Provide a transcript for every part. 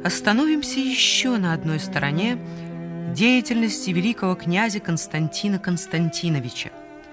Остановимся еще на одной стороне деятельности великого князя Константина Константиновича.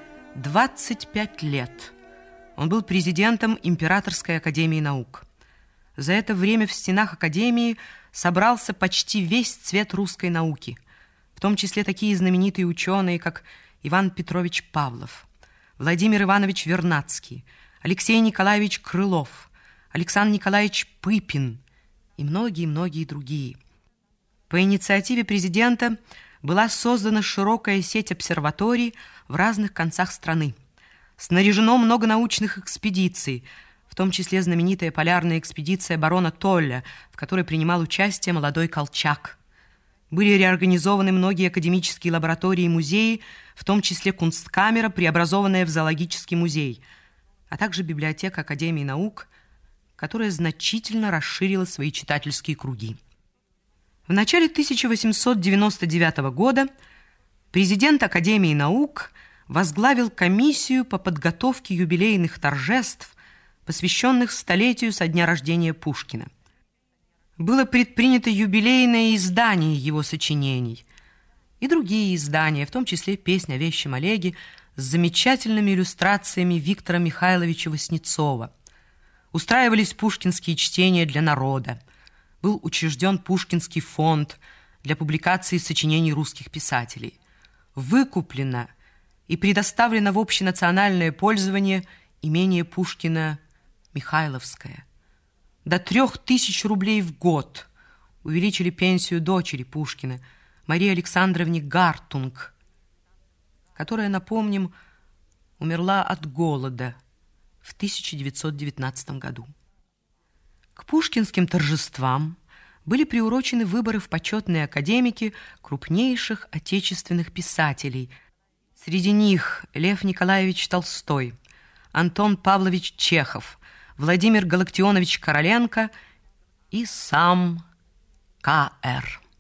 25 лет он был президентом Императорской академии наук. За это время в стенах академии собрался почти весь цвет русской науки, в том числе такие знаменитые ученые, как Иван Петрович Павлов, Владимир Иванович Вернадский, Алексей Николаевич Крылов, Александр Николаевич Пыпин и многие-многие другие. По инициативе президента была создана широкая сеть обсерваторий в разных концах страны. Снаряжено много научных экспедиций, в том числе знаменитая полярная экспедиция барона Толля, в которой принимал участие молодой Колчак. Были реорганизованы многие академические лаборатории и музеи, в том числе Кунсткамера, преобразованная в зоологический музей, а также библиотека Академии наук, которая значительно расширила свои читательские круги. В начале 1899 года президент Академии наук возглавил комиссию по подготовке юбилейных торжеств, посвященных столетию со дня рождения Пушкина. Было предпринято юбилейное издание его сочинений и другие издания, в том числе «Песнь о вещем Олеге» с замечательными иллюстрациями Виктора Михайловича Васнецова. Устраивались пушкинские чтения для народа. Был учрежден Пушкинский фонд для публикации сочинений русских писателей. Выкуплено и предоставлено в общенациональное пользование имение Пушкина Михайловское. До 3000 рублей в год увеличили пенсию дочери Пушкина, Марии Александровне Гартунг, которая, напомним, умерла от голода в 1919 году. К пушкинским торжествам были приурочены выборы в почетные академики крупнейших отечественных писателей. Среди них Лев Николаевич Толстой, Антон Павлович Чехов, Владимир Галактионович Короленко и сам К.Р.